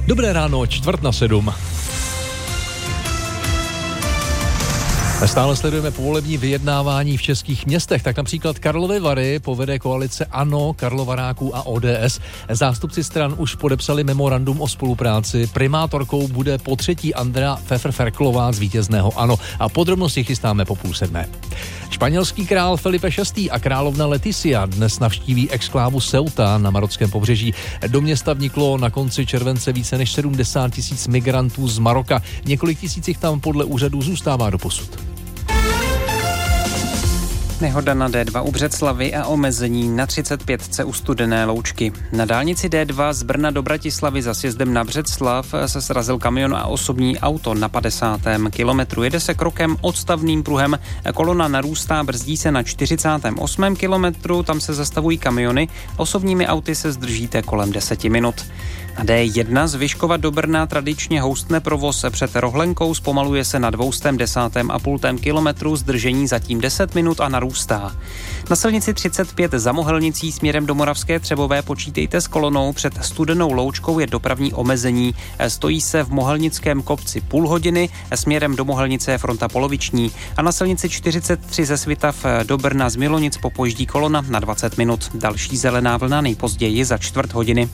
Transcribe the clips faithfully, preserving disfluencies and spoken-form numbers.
Dobré ráno, čtvrt na sedm. Stále sledujeme povolební vyjednávání v českých městech, tak například Karlovy Vary povede koalice ANO, Karlovaráků a O D S. Zástupci stran už podepsali memorandum o spolupráci. Primátorkou bude po třetí Andrea Pfeffer-Ferklová z vítězného ANO a podrobnosti chystáme po půl sedmé. Španělský král Felipe šestý a královna Leticia dnes navštíví exklávu Ceuta na marockém pobřeží. Do města vniklo na konci července více než sedmdesát tisíc migrantů z Maroka. Několik tisíc jich tam podle úřadů zůstává doposud. Nehoda na D dva u Břeclavi a omezení na třicet pět u Studené Loučky. Na dálnici D dva z Brna do Bratislavy za sjezdem na Břeclav se srazil kamion a osobní auto na padesátém kilometru. Jede se krokem odstavným pruhem, kolona narůstá, brzdí se na čtyřicátém osmém kilometru, tam se zastavují kamiony, osobními auty se zdržíte kolem deseti minut. Na D jedna z Vyškova do Brna tradičně houstne provoz před Rohlenkou, zpomaluje se na dvoustém desátém a půltém kilometru, zdržení zatím deset minut a narůstá. Na silnici třicet pět za Mohelnicí směrem do Moravské Třebové počítejte s kolonou, před Studenou Loučkou je dopravní omezení. Stojí se v Mohelnickém kopci půl hodiny, směrem do Mohelnice je fronta poloviční. A na silnici čtyřicet tři ze Svitav do Brna z Milonic popojíždí kolona na dvacet minut. Další zelená vlna nejpozději za čtvrt hodiny.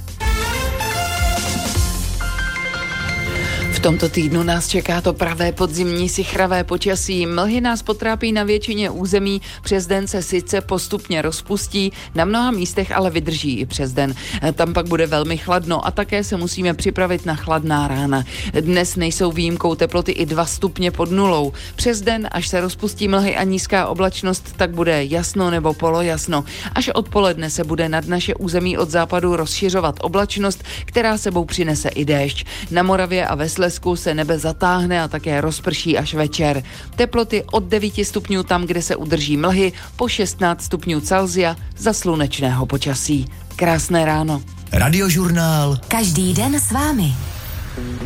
V tomto týdnu nás čeká to pravé podzimní sichravé počasí. Mlhy nás potrápí na většině území, přes den se sice postupně rozpustí, na mnoha místech ale vydrží i přes den. Tam pak bude velmi chladno a také se musíme připravit na chladná rána. Dnes nejsou výjimkou teploty i dva stupně pod nulou. Přes den, až se rozpustí mlhy a nízká oblačnost, tak bude jasno nebo polojasno. Až odpoledne se bude nad naše území od západu rozšiřovat oblačnost, která sebou přinese i déšť. Na Moravě a ve Slezsku se nebe zatáhne a také rozprší až večer. Teploty od devíti stupňů tam, kde se udrží mlhy, po šestnáct stupňů Celsia za slunečného počasí. Krásné ráno. Radiožurnál. Každý den s vámi.